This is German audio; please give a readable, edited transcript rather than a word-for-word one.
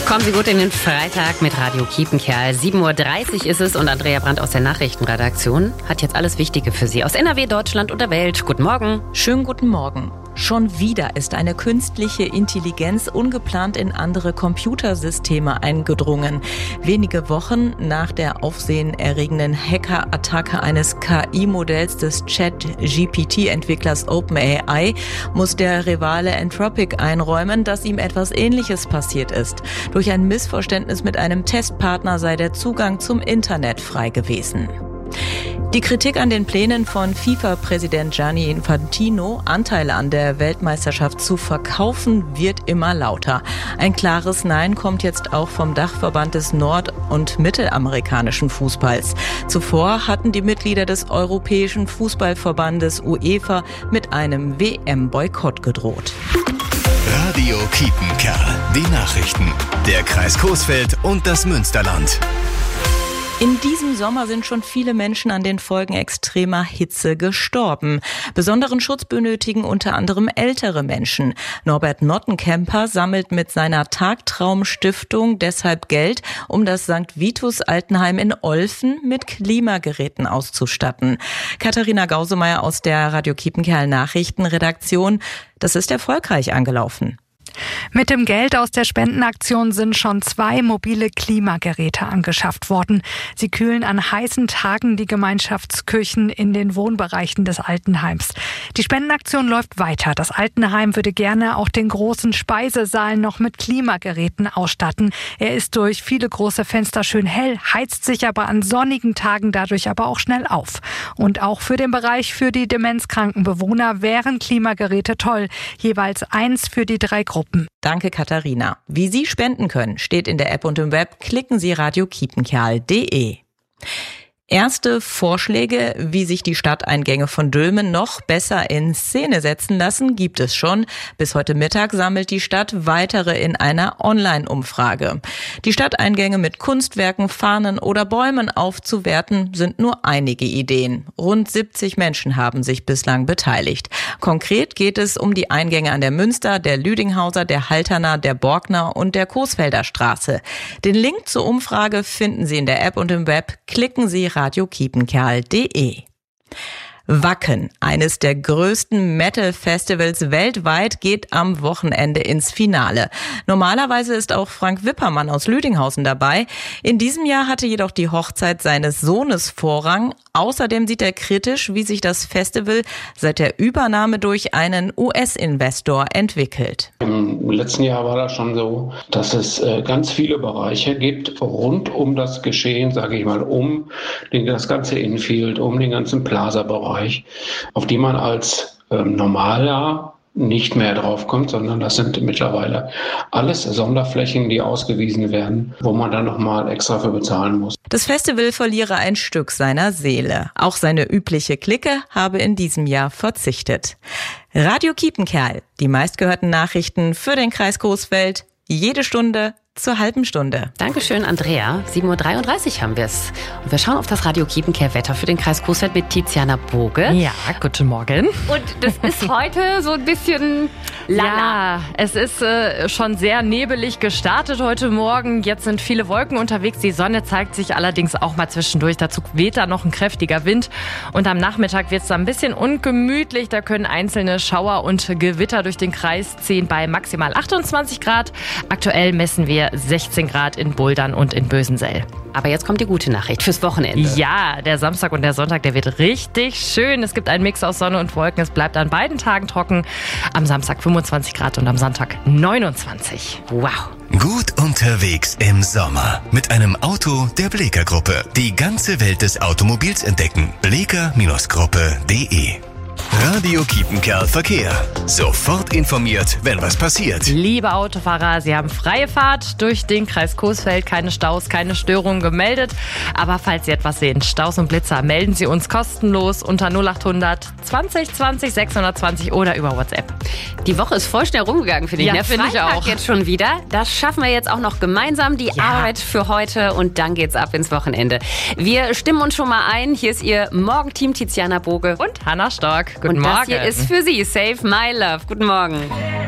Kommen Sie gut in den Freitag mit Radio Kiepenkerl. 7.30 Uhr ist es und Andrea Brandt aus der Nachrichtenredaktion hat jetzt alles Wichtige für Sie aus NRW, Deutschland und der Welt. Guten Morgen. Schönen guten Morgen. Schon wieder ist eine künstliche Intelligenz ungeplant in andere Computersysteme eingedrungen. Wenige Wochen nach der aufsehenerregenden Hackerattacke eines KI-Modells des Chat-GPT-Entwicklers OpenAI muss der Rivale Anthropic einräumen, dass ihm etwas Ähnliches passiert ist. Durch ein Missverständnis mit einem Testpartner sei der Zugang zum Internet frei gewesen. Die Kritik an den Plänen von FIFA-Präsident Gianni Infantino, Anteile an der Weltmeisterschaft zu verkaufen, wird immer lauter. Ein klares Nein kommt jetzt auch vom Dachverband des nord- und mittelamerikanischen Fußballs. Zuvor hatten die Mitglieder des Europäischen Fußballverbandes UEFA mit einem WM-Boykott gedroht. Radio Kiepenkerl. Die Nachrichten. Der Kreis Coesfeld und das Münsterland. In diesem Sommer sind schon viele Menschen an den Folgen extremer Hitze gestorben. Besonderen Schutz benötigen unter anderem ältere Menschen. Norbert Nottenkemper sammelt mit seiner Tagtraum-Stiftung deshalb Geld, um das St. Vitus Altenheim in Olfen mit Klimageräten auszustatten. Katharina Gausemeyer aus der Radio Kiepenkerl Nachrichtenredaktion. Das ist erfolgreich angelaufen. Mit dem Geld aus der Spendenaktion sind schon 2 mobile Klimageräte angeschafft worden. Sie kühlen an heißen Tagen die Gemeinschaftsküchen in den Wohnbereichen des Altenheims. Die Spendenaktion läuft weiter. Das Altenheim würde gerne auch den großen Speisesaal noch mit Klimageräten ausstatten. Er ist durch viele große Fenster schön hell, heizt sich aber an sonnigen Tagen dadurch aber auch schnell auf. Und auch für den Bereich für die demenzkranken Bewohner wären Klimageräte toll. Jeweils 1 für die 3 Gruppen. Danke, Katharina. Wie Sie spenden können, steht in der App und im Web. Klicken Sie radiokiepenkerl.de. Erste Vorschläge, wie sich die Stadteingänge von Dülmen noch besser in Szene setzen lassen, gibt es schon. Bis heute Mittag sammelt die Stadt weitere in einer Online-Umfrage. Die Stadteingänge mit Kunstwerken, Fahnen oder Bäumen aufzuwerten, sind nur einige Ideen. Rund 70 Menschen haben sich bislang beteiligt. Konkret geht es um die Eingänge an der Münster, der Lüdinghauser, der Halterner, der Borgner und der Coesfelder Straße. Den Link zur Umfrage finden Sie in der App und im Web. Klicken Sie radiokiepenkerl.de. Wacken, eines der größten Metal-Festivals weltweit, geht am Wochenende ins Finale. Normalerweise ist auch Frank Wippermann aus Lüdinghausen dabei. In diesem Jahr hatte jedoch die Hochzeit seines Sohnes Vorrang. Außerdem sieht er kritisch, wie sich das Festival seit der Übernahme durch einen US-Investor entwickelt. Im letzten Jahr war das schon so, dass es ganz viele Bereiche gibt rund um das Geschehen, sage ich mal, um das ganze Infield, um den ganzen Plaza-Bereich, auf die man als normaler nicht mehr drauf kommt, sondern das sind mittlerweile alles Sonderflächen, die ausgewiesen werden, wo man dann nochmal extra für bezahlen muss. Das Festival verliere ein Stück seiner Seele. Auch seine übliche Clique habe in diesem Jahr verzichtet. Radio Kiepenkerl, die meistgehörten Nachrichten für den Kreis Coesfeld, jede Stunde zur halben Stunde. Dankeschön, Andrea. 7.33 Uhr haben wir es. Und wir schauen auf das Radio Kiepenkerl Wetter für den Kreis Coesfeld mit Tiziana Boge. Ja, guten Morgen. Und das ist heute so ein bisschen lala. Ja, es ist schon sehr nebelig gestartet heute Morgen. Jetzt sind viele Wolken unterwegs. Die Sonne zeigt sich allerdings auch mal zwischendurch. Dazu weht da noch ein kräftiger Wind. Und am Nachmittag wird es dann ein bisschen ungemütlich. Da können einzelne Schauer und Gewitter durch den Kreis ziehen bei maximal 28 Grad. Aktuell messen wir 16 Grad in Buldern und in Bösensell. Aber jetzt kommt die gute Nachricht fürs Wochenende. Ja, der Samstag und der Sonntag, der wird richtig schön. Es gibt einen Mix aus Sonne und Wolken. Es bleibt an beiden Tagen trocken. Am Samstag 25 Grad und am Sonntag 29. Wow. Gut unterwegs im Sommer mit einem Auto der Bleeker Gruppe. Die ganze Welt des Automobils entdecken. bleeker-gruppe.de. Radio Kiepenkerl Verkehr. Sofort informiert, wenn was passiert. Liebe Autofahrer, Sie haben freie Fahrt durch den Kreis Coesfeld. Keine Staus, keine Störungen gemeldet. Aber falls Sie etwas sehen, Staus und Blitzer, melden Sie uns kostenlos unter 0800 20 20 620 oder über WhatsApp. Die Woche ist voll schnell rumgegangen, finde ich. Ja, finde ich auch. Jetzt schon wieder. Das schaffen wir jetzt auch noch gemeinsam, die Arbeit für heute. Und dann geht's ab ins Wochenende. Wir stimmen uns schon mal ein. Hier ist Ihr Morgenteam Tiziana Boge und Hanna Stork. Guten Morgen. Das hier ist für Sie Save My Love. Guten Morgen.